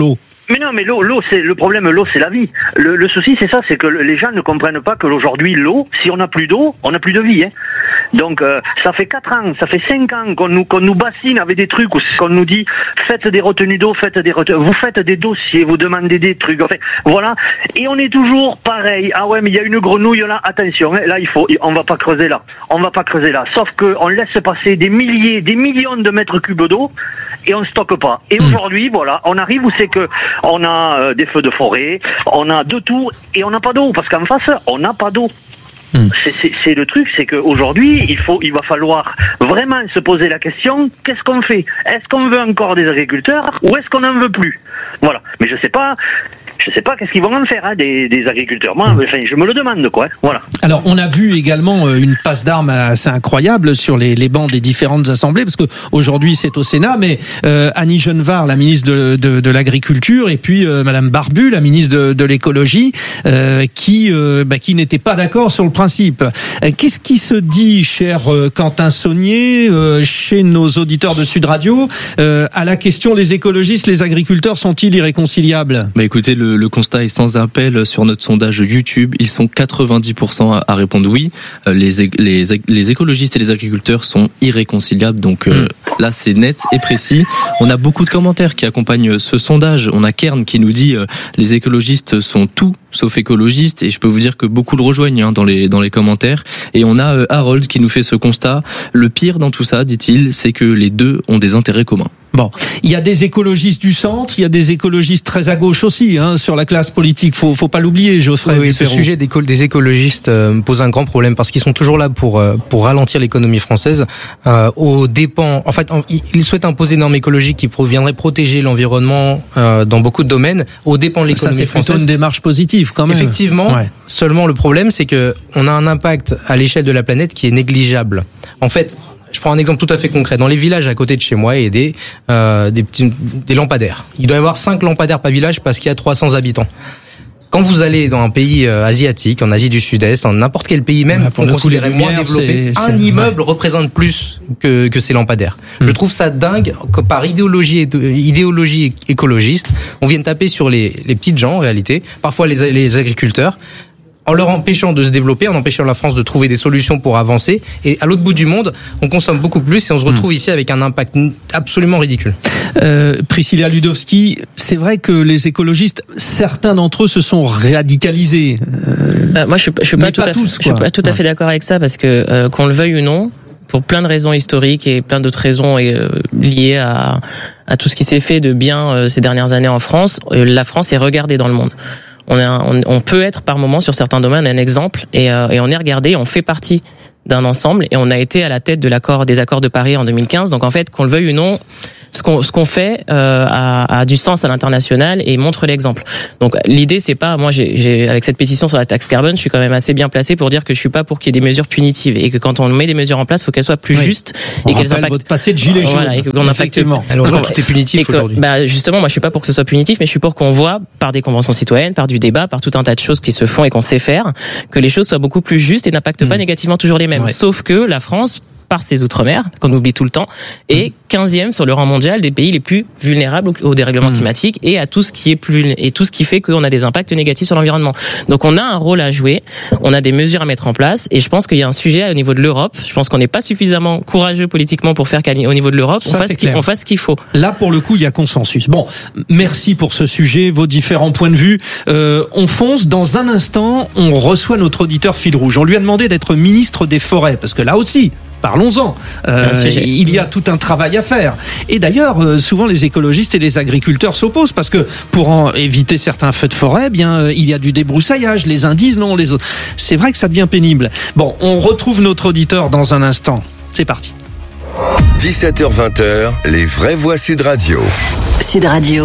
S20: Mais non, mais l'eau, l'eau, c'est le problème. L'eau, c'est la vie. Le, le souci, c'est ça, c'est que les gens ne comprennent pas que aujourd'hui, l'eau, si on n'a plus d'eau, on n'a plus de vie. Hein. Donc, euh, ça fait quatre ans, ça fait cinq ans qu'on nous, qu'on nous bassine avec des trucs où qu'on nous dit faites des retenues d'eau, faites des retenues, vous faites des dossiers, vous demandez des trucs. Enfin, voilà. Et on est toujours pareil. Ah ouais, mais il y a une grenouille là. Attention, hein, là, il faut, on va pas creuser là. On va pas creuser là. Sauf que on laisse passer des milliers, des millions de mètres cubes d'eau et on stocke pas. Et mmh. aujourd'hui, voilà, on arrive où c'est que on a euh, des feux de forêt, on a de tout et on n'a pas d'eau parce qu'en face, on n'a pas d'eau. Mmh. C'est, c'est, c'est le truc, c'est qu'aujourd'hui, il faut, il va falloir vraiment se poser la question, qu'est-ce qu'on fait? Est-ce qu'on veut encore des agriculteurs ou est-ce qu'on n'en veut plus? Voilà. Mais je sais pas, je sais pas qu'est-ce qu'ils vont en faire, hein, des, des agriculteurs. Moi, enfin, je me le demande, quoi. Voilà.
S1: Alors, on a vu également une passe d'armes assez incroyable sur les, les bancs des différentes assemblées, parce que aujourd'hui c'est au Sénat, mais euh, Annie Genevard, la ministre de, de, de l'Agriculture, et puis euh, Madame Barbu, la ministre de, de l'Écologie, euh, qui, euh, bah, qui n'étaient pas d'accord sur le principe. Euh, qu'est-ce qui se dit, cher euh, Quentin Saunier, euh, chez nos auditeurs de Sud Radio, euh, à la question les écologistes, les agriculteurs sont-ils irréconciliables?
S21: Bah écoutez, le, le constat est sans appel sur notre sondage YouTube. Ils sont quatre-vingt-dix pour cent à répondre oui. Les, les, les écologistes et les agriculteurs sont irréconciliables. Donc euh, là, c'est net et précis. On a beaucoup de commentaires qui accompagnent ce sondage. On a Kern qui nous dit euh, les écologistes sont tout sauf écologistes. Et je peux vous dire que beaucoup le rejoignent hein, dans les dans les commentaires. Et on a euh, Harold qui nous fait ce constat. Le pire dans tout ça, dit-il, c'est que les deux ont des intérêts communs.
S1: Bon, il y a des écologistes du centre, il y a des écologistes très à gauche aussi, hein, sur la classe politique. Faut, faut pas l'oublier, Geoffrey.
S16: Oui, oui, ce sujet des, des écologistes euh, me pose un grand problème parce qu'ils sont toujours là pour euh, pour ralentir l'économie française, euh, aux dépens. En fait, en, ils souhaitent imposer une norme écologique qui viendrait protéger l'environnement euh, dans beaucoup de domaines, aux dépens de l'économie
S1: Ça, c'est
S16: française.
S1: plutôt une démarche positive, quand même.
S16: Effectivement.
S1: Ouais.
S16: Seulement, le problème, c'est que on a un impact à l'échelle de la planète qui est négligeable. En fait. Je prends un exemple tout à fait concret. Dans les villages à côté de chez moi, il y a des, euh, des petits, des lampadaires. Il doit y avoir cinq lampadaires par village parce qu'il y a trois cents habitants. Quand vous allez dans un pays euh, asiatique, en Asie du Sud-Est, en n'importe quel pays même,
S1: pour
S16: on
S1: le
S16: considère
S1: coup,
S16: moins
S1: lumières,
S16: développé,
S1: c'est,
S16: un
S1: c'est,
S16: immeuble
S1: ouais.
S16: représente plus que, que ces lampadaires. Mmh. Je trouve ça dingue que par idéologie, idéologie écologiste, on vienne taper sur les, les petites gens, en réalité, parfois les, les agriculteurs, en leur empêchant de se développer, en empêchant la France de trouver des solutions pour avancer. Et à l'autre bout du monde, on consomme beaucoup plus et on se retrouve mmh. ici avec un impact absolument ridicule.
S1: Euh, Priscilla Ludowski, c'est vrai que les écologistes, certains d'entre eux se sont radicalisés.
S5: Euh, euh, moi, je, je suis pas, tout, pas, à tous, fait, je suis pas tout à fait d'accord avec ça parce que euh, qu'on le veuille ou non, pour plein de raisons historiques et plein d'autres raisons euh, liées à, à tout ce qui s'est fait de bien euh, ces dernières années en France, euh, la France est regardée dans le monde. On, est un, on, on peut être par moment sur certains domaines un exemple et, euh, et on est regardé, on fait partie d'un ensemble et on a été à la tête de l'accord des accords de Paris en deux mille quinze. Donc en fait, qu'on le veuille ou non, ce qu'on ce qu'on fait euh, a, a du sens à l'international et montre l'exemple. Donc l'idée c'est pas, moi j'ai, j'ai avec cette pétition sur la taxe carbone, je suis quand même assez bien placé pour dire que je suis pas pour qu'il y ait des mesures punitives et que quand on met des mesures en place, il faut qu'elles soient plus oui. justes
S1: on
S5: et qu'elles impactent
S1: votre passé de gilet jaune.
S5: Voilà, et qu'on impacte.
S16: Alors là, tout est punitif
S5: que,
S16: aujourd'hui.
S5: Bah justement, moi je suis pas pour que ce soit punitif, mais je suis pour qu'on voit par des conventions citoyennes, par du débat, par tout un tas de choses qui se font et qu'on sait faire, que les choses soient beaucoup plus justes et n'impactent mmh. pas négativement toujours les mêmes. Ouais. Sauf que la France, par ses outre-mer, qu'on oublie tout le temps, est quinzième sur le rang mondial des pays les plus vulnérables au, au dérèglement mmh. climatique et à tout ce qui est plus et tout ce qui fait qu'on a des impacts négatifs sur l'environnement. Donc on a un rôle à jouer, on a des mesures à mettre en place et je pense qu'il y a un sujet au niveau de l'Europe. Je pense qu'on n'est pas suffisamment courageux politiquement pour faire qu'au niveau de l'Europe,
S1: Ça,
S5: on fasse, on fasse ce qu'il faut.
S1: Là, pour le coup, il y a consensus. Bon, merci pour ce sujet, vos différents points de vue. Euh, on fonce. Dans un instant, on reçoit notre auditeur fil rouge. On lui a demandé d'être ministre des Forêts parce que là aussi, parlons-en. Euh, il y a tout un travail à faire. Et d'ailleurs, euh, souvent les écologistes et les agriculteurs s'opposent parce que pour en éviter certains feux de forêt, eh bien euh, il y a du débroussaillage. Les uns disent non, les autres. C'est vrai que ça devient pénible. Bon, on retrouve notre auditeur dans un instant. C'est parti.
S6: dix-sept heures vingt, les vraies voix Sud Radio.
S3: Sud Radio.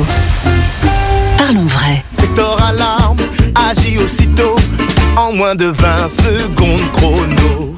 S3: Parlons vrai.
S22: Secteur alarme, agit aussitôt en moins de vingt secondes chrono.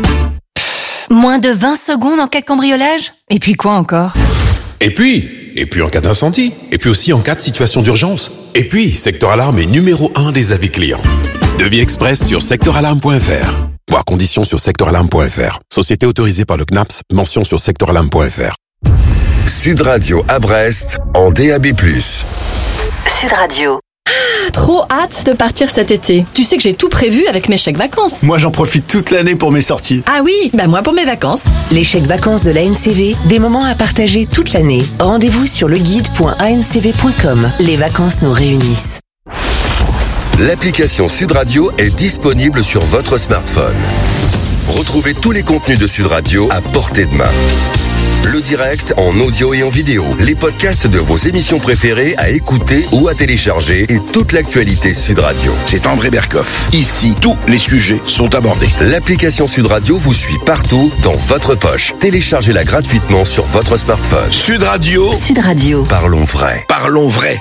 S9: Moins de vingt secondes en cas de cambriolage ? Et puis quoi encore ?
S23: Et puis, et puis en cas d'incendie, et puis aussi en cas de situation d'urgence. Et puis, Secteur Alarme est numéro un des avis clients. Devis express sur secteur alarme point f r. Voir conditions sur secteur alarme point f r. Société autorisée par le C N A P S, mention sur secteur alarme point f r.
S6: Sud Radio à Brest, en D A B plus.
S3: Sud Radio.
S2: Trop hâte de partir cet été. Tu sais que j'ai tout prévu avec mes chèques vacances.
S7: Moi, j'en profite toute l'année pour mes sorties.
S2: Ah oui, bah moi pour mes vacances.
S8: Les chèques vacances de l'A N C V, des moments à partager toute l'année. Rendez-vous sur leguide point a n c v point com. Les vacances nous réunissent.
S6: L'application Sud Radio est disponible sur votre smartphone. Retrouvez tous les contenus de Sud Radio à portée de main. Le direct en audio et en vidéo, les podcasts de vos émissions préférées à écouter ou à télécharger et toute l'actualité Sud Radio.
S24: C'est André Berkoff. Ici, tous les sujets sont abordés.
S6: L'application Sud Radio vous suit partout, dans votre poche. Téléchargez-la gratuitement sur votre smartphone.
S24: Sud Radio.
S3: Sud Radio.
S6: Parlons vrai.
S24: Parlons vrai.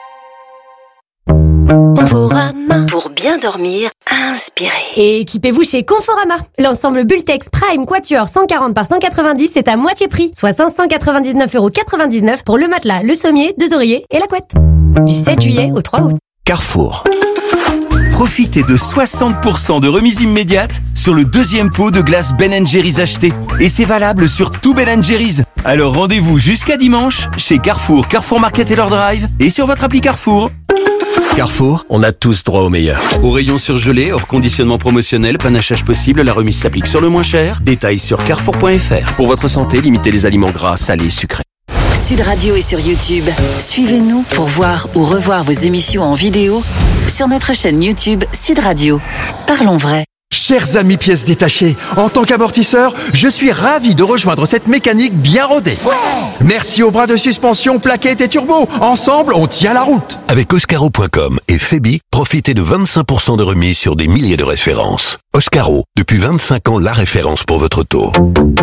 S25: Conforama. Pour bien dormir, inspirez.
S26: Et équipez-vous chez Conforama. L'ensemble Bultex Prime Quatuor cent quarante par cent quatre-vingt-dix est à moitié prix, soit cinq cent quatre-vingt-dix-neuf euros quatre-vingt-dix-neuf pour le matelas, le sommier, deux oreillers et la couette. Du sept juillet au trois août.
S11: Carrefour. Profitez de soixante pour cent de remise immédiate sur le deuxième pot de glace Ben and Jerry's acheté. Et c'est valable sur tout Ben and Jerry's. Alors rendez-vous jusqu'à dimanche chez Carrefour, Carrefour Market et leur drive et sur votre appli Carrefour.
S27: Carrefour, on a tous droit au meilleur. Au rayon surgelé, hors conditionnement promotionnel, panachage possible, la remise s'applique sur le moins cher. Détails sur carrefour point f r. Pour votre santé, limitez les aliments gras, salés, sucrés.
S3: Sud Radio est sur YouTube. Suivez-nous pour voir ou revoir vos émissions en vidéo sur notre chaîne YouTube Sud Radio. Parlons vrai.
S28: Chers amis pièces détachées, en tant qu'amortisseur, je suis ravi de rejoindre cette mécanique bien rodée. Ouais. Merci aux bras de suspension, plaquettes et turbo. Ensemble, on tient la route.
S23: Avec Oscaro point com et Febi, profitez de vingt-cinq pour cent de remise sur des milliers de références. Oscaro, depuis vingt-cinq ans, la référence pour votre auto.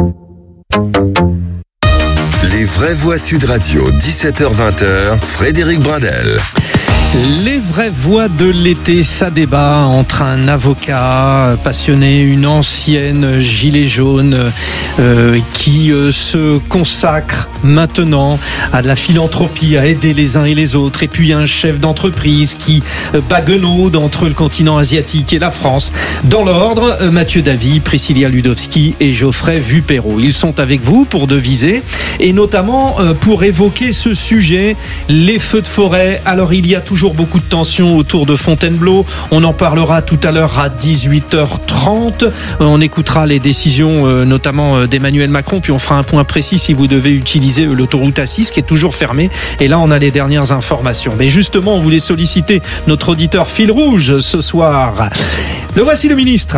S6: Les vraies voix Sud Radio, dix-sept heures vingt, Frédéric Brindel.
S1: Les vraies voix de l'été, ça débat entre un avocat passionné, une ancienne gilet jaune euh, qui euh, se consacre maintenant à de la philanthropie, à aider les uns et les autres, et puis un chef d'entreprise qui euh, baguenaude entre le continent asiatique et la France. Dans l'ordre, euh, Mathieu Davy, Priscilla Ludowski et Geoffrey Vupero. Ils sont avec vous pour deviser et notamment euh, pour évoquer ce sujet, les feux de forêt. Alors il y a toujours beaucoup de tensions autour de Fontainebleau. On en parlera tout à l'heure à dix-huit heures trente. On écoutera les décisions euh, notamment d'Emmanuel Macron, puis on fera un point précis si vous devez utiliser l'autoroute A six qui est toujours fermée. Et là, on a les dernières informations. Mais justement, on voulait solliciter notre auditeur fil rouge ce soir. Le voici, le ministre.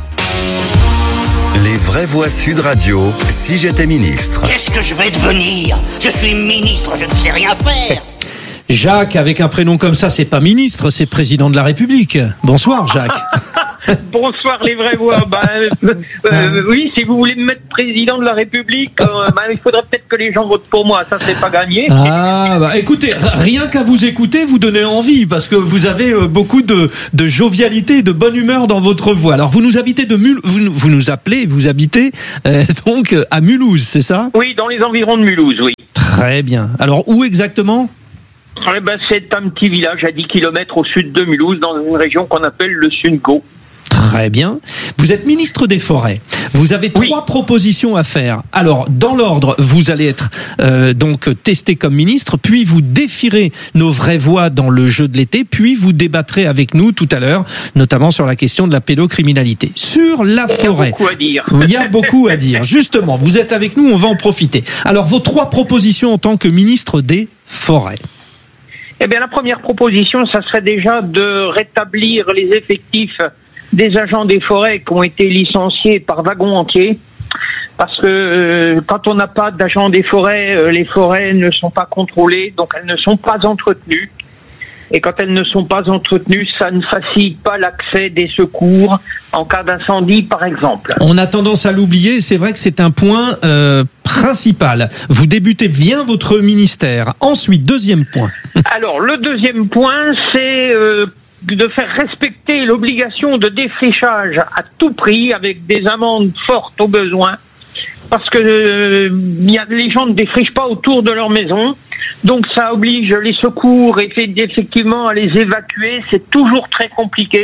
S6: Les vraies voix Sud Radio, si j'étais ministre.
S29: Qu'est-ce que je vais devenir? Je suis ministre, je ne sais rien faire.
S1: Jacques, avec un prénom comme ça, c'est pas ministre, c'est président de la République. Bonsoir, Jacques.
S30: Bonsoir, les vraies voix. Bah, euh, oui, si vous voulez me mettre président de la République, euh, bah, il faudrait peut-être que les gens votent pour moi. Ça, c'est pas gagné.
S1: Ah, bah, écoutez, rien qu'à vous écouter, vous donnez envie, parce que vous avez beaucoup de, de jovialité, de bonne humeur dans votre voix. Alors, vous nous habitez de Mulhouse, vous, vous nous appelez, vous habitez euh, donc à Mulhouse, c'est ça?
S30: Oui, dans les environs de Mulhouse, oui.
S1: Très bien. Alors, où exactement?
S30: Eh ben, c'est un petit village à dix kilomètres au sud de Mulhouse, dans une région qu'on appelle le Sunco.
S1: Très bien. Vous êtes ministre des Forêts. Vous avez oui. trois propositions à faire. Alors, dans l'ordre, vous allez être euh, donc testé comme ministre, puis vous défierez nos vraies voix dans le jeu de l'été, puis vous débattrez avec nous tout à l'heure, notamment sur la question de la pédocriminalité. Sur la forêt.
S30: Il y a beaucoup à dire.
S1: Il y a beaucoup à dire. Justement, vous êtes avec nous, on va en profiter. Alors, vos trois propositions en tant que ministre des Forêts.
S30: Eh bien, la première proposition, ça serait déjà de rétablir les effectifs des agents des forêts qui ont été licenciés par wagon entier. Parce que euh, quand on n'a pas d'agents des forêts, euh, les forêts ne sont pas contrôlées, donc elles ne sont pas entretenues. Et quand elles ne sont pas entretenues, ça ne facilite pas l'accès des secours en cas d'incendie, par exemple.
S1: On a tendance à l'oublier, c'est vrai que c'est un point euh, principal. Vous débutez bien votre ministère. Ensuite, deuxième point.
S30: Alors, le deuxième point, c'est euh, de faire respecter l'obligation de défrichage à tout prix, avec des amendes fortes au besoin. Parce que euh, y a, les gens ne défrichent pas autour de leur maison. Donc ça oblige les secours effectivement à les évacuer. C'est toujours très compliqué.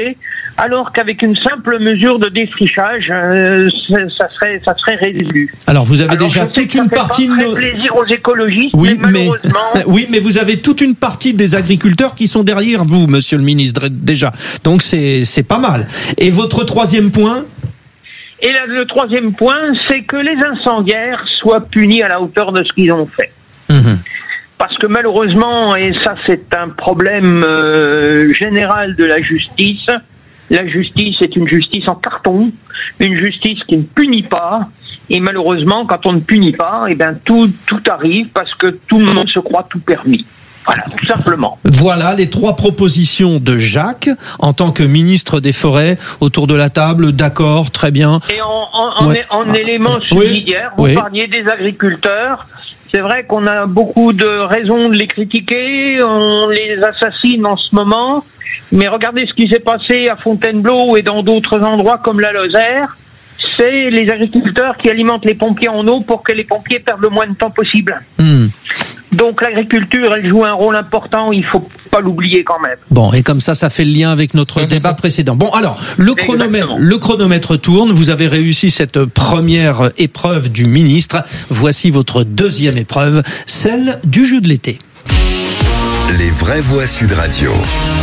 S30: alors qu'avec une simple mesure de défrichage, euh, ça serait, ça serait résolu.
S1: Alors vous avez
S30: alors,
S1: déjà toute une partie de nos...
S30: plaisir aux écologistes,
S1: oui,
S30: mais malheureusement...
S1: Mais... oui, mais vous avez toute une partie des agriculteurs qui sont derrière vous, monsieur le ministre, déjà. Donc c'est, c'est pas mal. Et votre troisième point ?
S30: Et là, le troisième point, c'est que les incendiaires soient punis à la hauteur de ce qu'ils ont fait. Mmh. Parce que malheureusement, et ça c'est un problème euh, général de la justice, la justice est une justice en carton, une justice qui ne punit pas, et malheureusement, quand on ne punit pas, eh ben tout tout arrive parce que tout le monde se croit tout permis. Voilà, tout simplement.
S1: Voilà les trois propositions de Jacques en tant que ministre des Forêts autour de la table. D'accord, très bien.
S30: Et en, en, ouais. en, en élément subsidiaire, oui. vous oui. parliez des agriculteurs. C'est vrai qu'on a beaucoup de raisons de les critiquer, on les assassine en ce moment, mais regardez ce qui s'est passé à Fontainebleau et dans d'autres endroits comme la Lozère. C'est les agriculteurs qui alimentent les pompiers en eau pour que les pompiers perdent le moins de temps possible. Mmh. Donc l'agriculture, elle joue un rôle important, il faut pas l'oublier quand même.
S1: Bon, et comme ça, ça fait le lien avec notre débat précédent. Bon, alors, le chronomètre, le chronomètre tourne, vous avez réussi cette première épreuve du ministre. Voici votre deuxième épreuve, celle du jeu de l'été.
S6: Les vraies voix Sud Radio.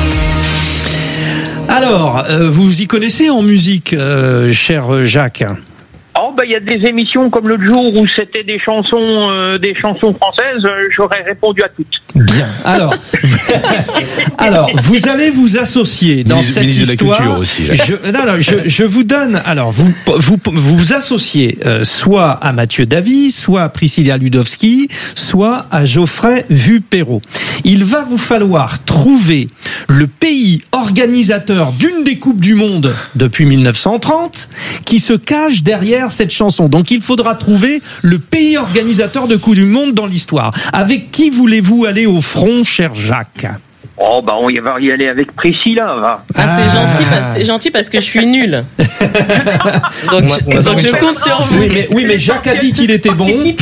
S1: Alors, euh, vous y connaissez en musique, euh, cher Jacques ?
S30: Oh bah il y a des émissions comme l'autre jour où c'était des chansons euh, des chansons françaises, euh, j'aurais répondu à toutes.
S1: Bien. Alors alors vous allez vous associer dans
S21: ministre,
S1: cette
S21: ministre
S1: histoire.
S21: De la culture aussi,
S1: je, non, non, je, je vous donne alors vous vous vous associez euh, soit à Mathieu Davy, soit à Priscilla Ludowski, soit à Geoffrey Vu-Perrot. Il va vous falloir trouver le pays organisateur d'une des coupes du monde depuis mille neuf cent trente qui se cache derrière cette chanson. Donc il faudra trouver le pays organisateur de Coupe du Monde dans l'histoire. Avec qui voulez-vous aller au front, cher Jacques ?
S30: Oh bah on va y aller avec Priscilla, va.
S5: Ah, c'est ah. gentil, parce, c'est gentil parce que je suis nul. donc
S1: on a, on donc je compte sur vous. Oui mais, oui, mais Jacques a dit qu'il était bon.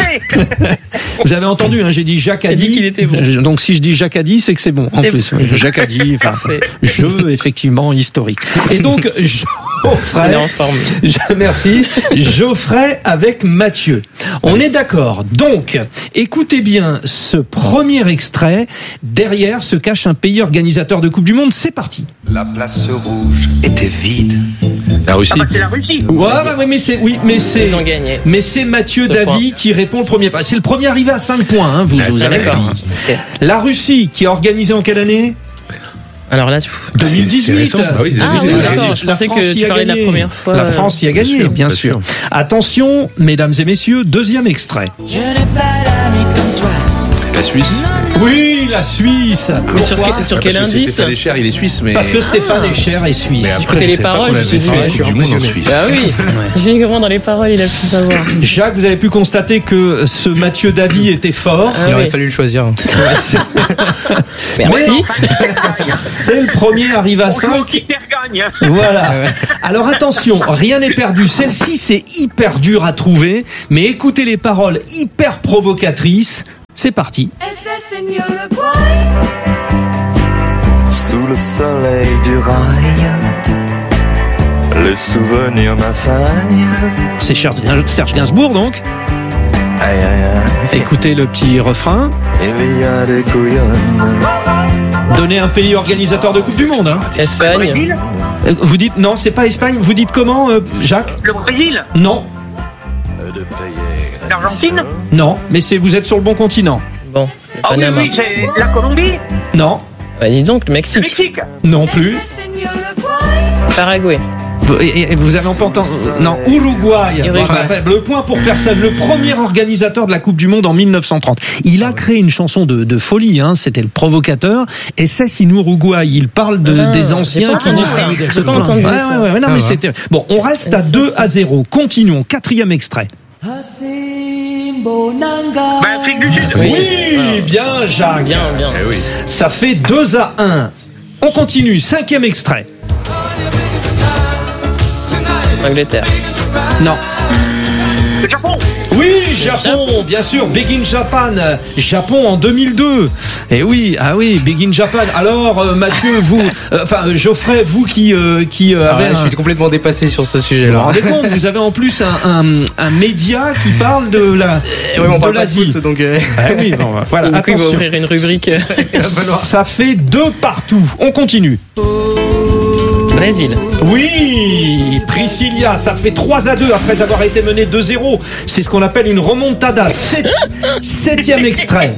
S1: Vous avez entendu, hein, j'ai dit Jacques a dit, dit qu'il était bon. Donc si je dis Jacques a dit, c'est que c'est bon. En c'est plus, bon. Jacques a dit, enfin, jeu effectivement historique. Et donc Geoffrey,
S5: en forme.
S1: Je, merci. Geoffrey avec Mathieu. On est d'accord. Donc, écoutez bien ce premier extrait. Derrière se cache un pays organisateur de Coupe du Monde. C'est parti.
S22: La place rouge était vide.
S21: La Russie.
S30: Ah bah c'est la Russie.
S1: Ouais, ouais, mais c'est, oui, mais c'est,
S5: ils ont gagné.
S1: Mais c'est Mathieu Davy qui répond le premier. C'est le premier arrivé à cinq points, hein, vous, vous avez
S5: d'accord.
S1: Okay. La Russie qui est organisée en quelle année?
S5: Alors là,
S1: deux mille dix-huit.
S21: C'est, c'est ah oui, c'est
S5: ah, oui, d'accord. Je pensais que tu parlais de la première fois.
S1: La France y a gagné, bien sûr. Bien sûr. Attention, mesdames et messieurs, deuxième extrait.
S22: Je n'ai pas l'ami comme toi.
S21: La Suisse.
S1: Oui, la Suisse.
S5: Mais sur, que, sur quel
S21: parce
S5: indice?
S21: Stéphane Echer, il est suisse, mais
S1: parce que Stéphane
S5: ah.
S1: Echer est suisse.
S5: Écoutez les paroles, je suis
S21: impressionné.
S5: Ah oui. Ouais. J'ai comment dans les paroles, il a pu savoir.
S1: Jacques, vous avez pu constater que ce Mathieu Davy était fort.
S16: Ah, il aurait oui. fallu le choisir.
S5: Merci.
S1: C'est le premier arrivé à cinq. Voilà. Alors attention, rien n'est perdu. Celle-ci, c'est hyper dur à trouver, mais écoutez les paroles hyper provocatrices. C'est parti.
S22: Sous le soleil du rail, le souvenir m'assaille.
S1: C'est Serge Gainsbourg donc.
S22: Aïe, aïe, aïe.
S1: Écoutez le petit refrain.
S22: Il y a des couillonnes.
S1: Donnez un pays organisateur de Coupe du Monde. Hein.
S5: Espagne.
S1: Vous dites non, c'est pas Espagne. Vous dites comment, euh, Jacques?
S30: Le Brésil.
S1: Non.
S30: L'Argentine.
S1: Non, mais c'est vous êtes sur le bon continent.
S5: Bon.
S30: Ah oui, oui, c'est la Colombie.
S1: Non.
S5: Bah, dis donc, le Mexique.
S30: Le Mexique.
S1: Non plus.
S5: Paraguay.
S1: Et vous avez entendu non, Uruguay. Uruguay. Le point pour personne. Le premier organisateur de la Coupe du Monde en mille neuf cent trente. Il a créé une chanson de, de folie. Hein. C'était le provocateur. Et c'est in Uruguay. Il parle de, ah, des anciens qui
S5: nous ça. J'ai pas entendu
S1: ouais,
S5: ça.
S1: Ouais, ouais, ouais, non, ah, mais ouais. C'était bon. On reste à deux à zéro. Continuons. Quatrième extrait.
S30: Bah, Afrique du Sud.
S1: Oui, oui, bien, Jacques.
S5: Bien, bien.
S21: Eh oui.
S1: Ça fait deux à un. On continue. Cinquième extrait.
S5: Angleterre.
S1: Non.
S30: Le Japon.
S1: Oui, Japon, bien sûr, Begin Japan, Japon en deux mille deux. Et oui, ah oui, Begin Japan. Alors euh, Mathieu, vous, euh, enfin euh, Geoffrey, vous qui euh, qui euh,
S16: Ah ouais,
S1: avez,
S16: je
S1: un-
S16: suis complètement dépassé sur ce
S1: vous vous
S16: sujet-là.
S1: rendez compte, vous avez en plus un, un, un média qui parle de la
S16: Et ouais, mais on
S1: de
S16: parle pas de
S1: l'Asie.
S16: foot, donc. euh,
S1: Ah oui, bon, voilà.
S5: Du coup, il va
S1: Attention.
S5: ouvrir une rubrique euh,
S1: Ça fait deux partout. On continue.
S5: Brésil.
S1: Oui, Priscilla, ça fait trois à deux après avoir été mené deux zéro. C'est ce qu'on appelle une remontada. Sept- septième extrait.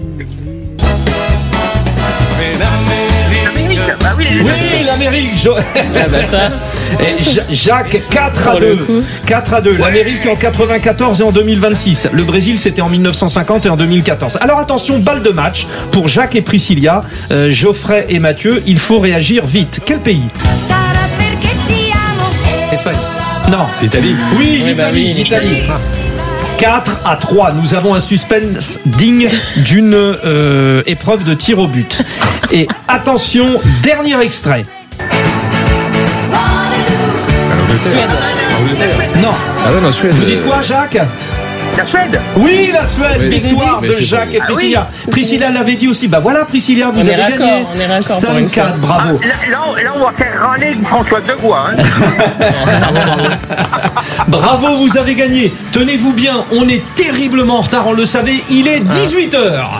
S30: Bah oui, les-
S1: Oui, l'Amérique. Jo-
S5: Ah bah ça.
S1: Et Ja- Jacques, quatre à
S5: Pour le
S1: deux.
S5: coup.
S1: quatre à deux. L'Amérique en quatre-vingt-quatorze et en deux mille vingt-six. Le Brésil, c'était en mille neuf cent cinquante et en deux mille quatorze. Alors attention, balle de match pour Jacques et Priscilla, euh, Geoffrey et Mathieu. Il faut réagir vite. Quel pays?
S16: Espagne.
S1: Non.
S7: Italie.
S1: Oui,
S5: Oui, bah
S1: l'Italie.
S5: oui,
S1: l'Italie. quatre à trois. Nous avons un suspense digne d'une euh, épreuve de tir au but. Et attention, dernier extrait. Non.
S7: Ah ouais, non, Suède.
S1: Vous dites quoi, Jacques?
S30: La Suède.
S1: Oui, la Suède,
S7: Oui.
S1: victoire
S7: Mais
S1: de
S7: c'est
S1: Jacques
S7: pas-
S1: et Priscilla. Priscilla l'avait dit aussi. Bah voilà, Priscilla, vous
S5: On est
S1: avez
S5: raccord,
S1: gagné.
S5: on est raccord pour une
S1: cinq quatre,
S5: fois.
S1: bravo.
S30: Là, là, on- là, on va faire râler François Degois. Hein.
S1: Bravo, vous avez gagné. Tenez-vous bien, on est terriblement en retard, on le savait, il est dix-huit heures.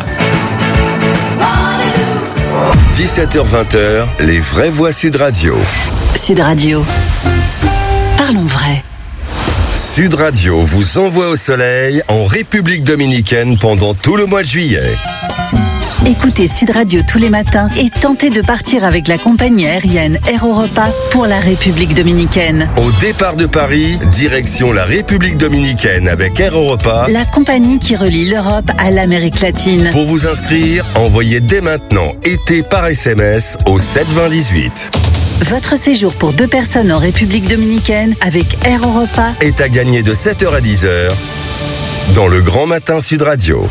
S6: dix-sept heures vingt, les vraies voix Sud Radio.
S3: Sud Radio. Parlons vrai.
S6: Sud Radio vous envoie au soleil en République Dominicaine pendant tout le mois de juillet.
S3: Écoutez Sud Radio tous les matins et tentez de partir avec la compagnie aérienne Air Europa pour la République Dominicaine.
S6: Au départ de Paris, direction la République Dominicaine avec Air Europa.
S3: La compagnie qui relie l'Europe à l'Amérique latine.
S6: Pour vous inscrire, envoyez dès maintenant été par S M S au sept vingt dix-huit.
S3: Votre séjour pour deux personnes en République Dominicaine avec Air Europa
S6: Est à gagner de sept heures à dix heures dans le Grand Matin Sud Radio.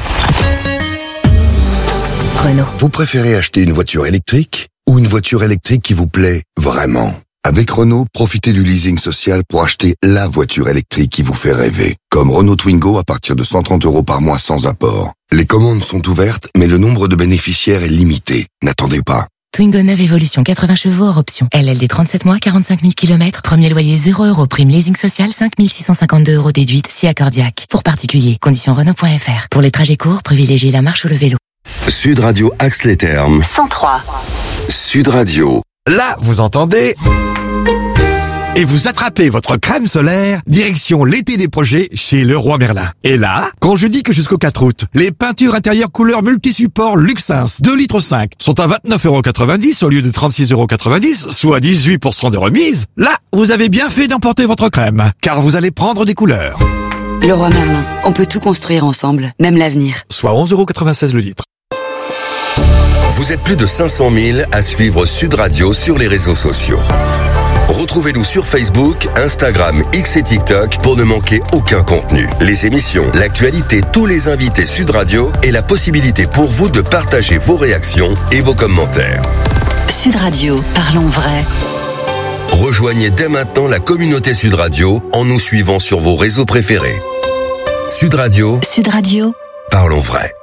S8: Renault.
S24: Vous préférez acheter une voiture électrique ou une voiture électrique qui vous plaît vraiment? Avec Renault, profitez du leasing social pour acheter la voiture électrique qui vous fait rêver. Comme Renault Twingo à partir de cent trente euros par mois sans apport. Les commandes sont ouvertes, mais le nombre de bénéficiaires est limité. N'attendez pas.
S4: Twingo neuf Evolution quatre-vingts chevaux hors option. L L D trente-sept mois, quarante-cinq mille kilomètres. Premier loyer zéro euros. Prime leasing social cinq mille six cent cinquante-deux euros déduite si accordiaque. Pour particuliers. Conditions Renault point F R. Pour les trajets courts, privilégiez la marche ou le vélo.
S6: Sud Radio axe les termes.
S3: cent trois.
S6: Sud Radio.
S28: Là, vous entendez? Et vous attrapez votre crème solaire, direction l'été des projets chez Leroy Merlin. Et là, quand je dis que jusqu'au quatre août, les peintures intérieures couleur multisupport Luxins deux litres cinq sont à vingt-neuf euros quatre-vingt-dix au lieu de trente-six euros quatre-vingt-dix, soit dix-huit pour cent de remise, là, vous avez bien fait d'emporter votre crème, car vous allez prendre des couleurs.
S9: Leroy Merlin, on peut tout construire ensemble, même l'avenir.
S28: Soit onze euros quatre-vingt-seize le litre.
S6: Vous êtes plus de cinq cent mille à suivre Sud Radio sur les réseaux sociaux. Retrouvez-nous sur Facebook, Instagram, X et TikTok pour ne manquer aucun contenu. Les émissions, l'actualité, tous les invités Sud Radio et la possibilité pour vous de partager vos réactions et vos commentaires.
S3: Sud Radio, parlons vrai.
S6: Rejoignez dès maintenant la communauté Sud Radio en nous suivant sur vos réseaux préférés. Sud Radio,
S3: Sud Radio,
S6: parlons vrai.